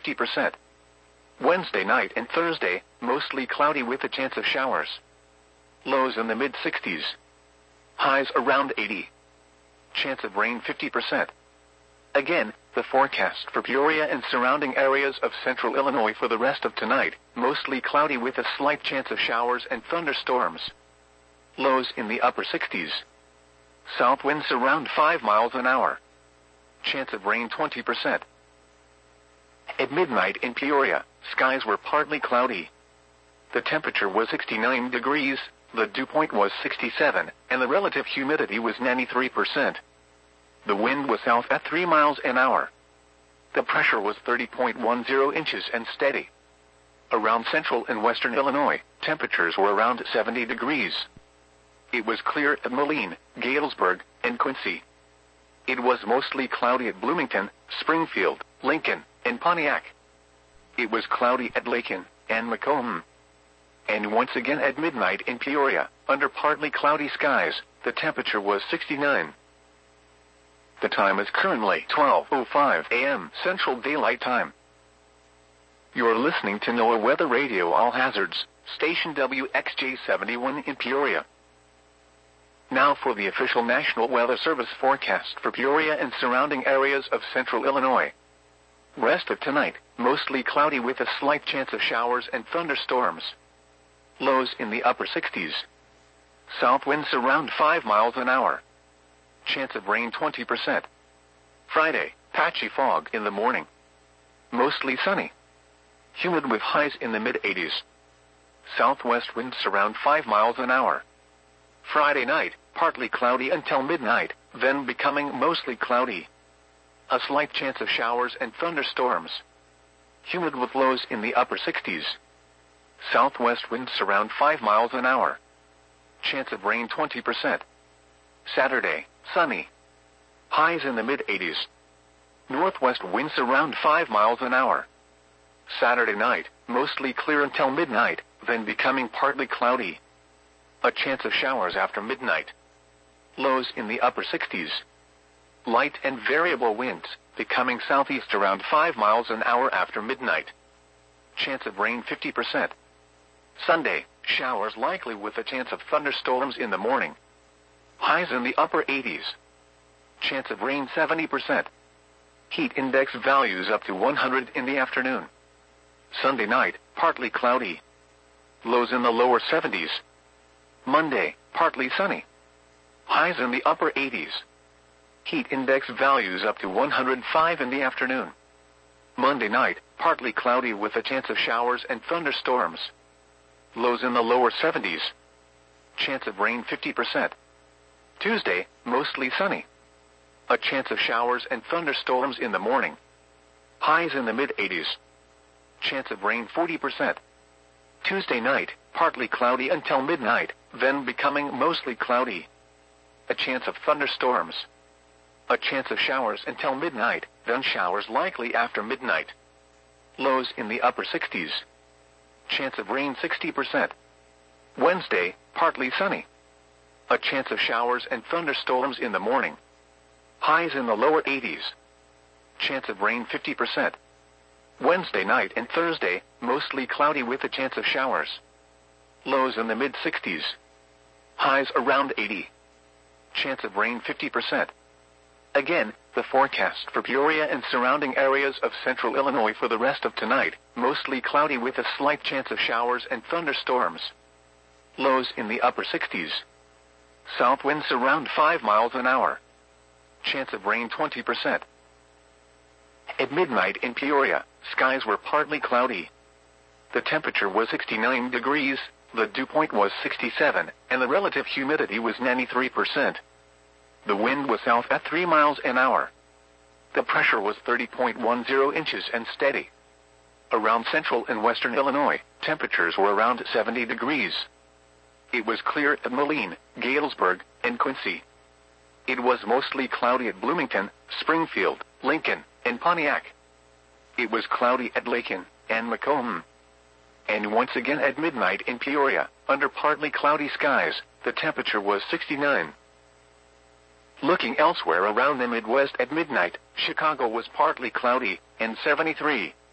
50%. Wednesday night and Thursday, mostly cloudy with a chance of showers. Lows in the mid-60s. Highs around 80. Chance of rain 50%. Again, the forecast for Peoria and surrounding areas of central Illinois for the rest of tonight, mostly cloudy with a slight chance of showers and thunderstorms. Lows in the upper 60s. South winds around 5 miles an hour. Chance of rain 20%. At midnight in Peoria, skies were partly cloudy. The temperature was 69 degrees, the dew point was 67, and the relative humidity was 93%. The wind was south at 3 miles an hour. The pressure was 30.10 inches and steady. Around central and western Illinois, temperatures were around 70 degrees. It was clear at Moline, Galesburg, and Quincy. It was mostly cloudy at Bloomington, Springfield, Lincoln, and Pontiac. It was cloudy at Lakin and Macomb. And once again at midnight in Peoria, under partly cloudy skies, the temperature was 69. The time is currently 12:05 a.m. Central Daylight Time. You're listening to NOAA Weather Radio All Hazards, station WXJ71 in Peoria. Now for the official National Weather Service forecast for Peoria and surrounding areas of central Illinois. Rest of tonight, mostly cloudy with a slight chance of showers and thunderstorms. Lows in the upper 60s. South winds around 5 miles an hour. Chance of rain 20%. Friday, patchy fog in the morning. Mostly sunny. Humid with highs in the mid-80s. Southwest winds around 5 miles an hour. Friday night, partly cloudy until midnight, then becoming mostly cloudy. A slight chance of showers and thunderstorms. Humid with lows in the upper 60s. Southwest winds around 5 miles an hour. Chance of rain 20%. Saturday, sunny. Highs in the mid-80s. Northwest winds around 5 miles an hour. Saturday night, mostly clear until midnight, then becoming partly cloudy. A chance of showers after midnight. Lows in the upper 60s. Light and variable winds, becoming southeast around 5 miles an hour after midnight. Chance of rain 50%. Sunday, showers likely with a chance of thunderstorms in the morning. Highs in the upper 80s. Chance of rain 70%. Heat index values up to 100 in the afternoon. Sunday night, partly cloudy. Lows in the lower 70s. Monday, partly sunny. Highs in the upper 80s. Heat index values up to 105 in the afternoon. Monday night, partly cloudy with a chance of showers and thunderstorms. Lows in the lower 70s. Chance of rain 50%. Tuesday, mostly sunny. A chance of showers and thunderstorms in the morning. Highs in the mid-80s. Chance of rain 40%. Tuesday night, partly cloudy until midnight, then becoming mostly cloudy. A chance of thunderstorms. A chance of showers until midnight, then showers likely after midnight. Lows in the upper 60s. Chance of rain 60%. Wednesday, partly sunny. A chance of showers and thunderstorms in the morning. Highs in the lower 80s. Chance of rain 50%. Wednesday night and Thursday, mostly cloudy with a chance of showers. Lows in the mid-60s. Highs around 80. Chance of rain 50%. Again, the forecast for Peoria and surrounding areas of central Illinois for the rest of tonight, mostly cloudy with a slight chance of showers and thunderstorms. Lows in the upper 60s. South winds around 5 miles an hour. Chance of rain 20%. At midnight in Peoria, skies were partly cloudy. The temperature was 69 degrees, the dew point was 67, and the relative humidity was 93%. The wind was south at 3 miles an hour. The pressure was 30.10 inches and steady. Around central and western Illinois, temperatures were around 70 degrees. It was clear at Moline, Galesburg, and Quincy. It was mostly cloudy at Bloomington, Springfield, Lincoln, and Pontiac. It was cloudy at Lakin and Macomb. And once again at midnight in Peoria, under partly cloudy skies, the temperature was 69. Looking elsewhere around the Midwest at midnight, Chicago was partly cloudy and 73.